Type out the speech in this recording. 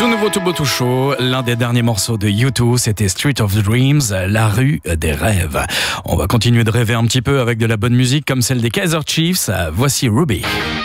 Tout nouveau, tout beau, tout chaud. L'un des derniers morceaux de U2, c'était Street of Dreams, la rue des rêves. On va continuer de rêver un petit peu avec de la bonne musique comme celle des Kaiser Chiefs. Voici Ruby.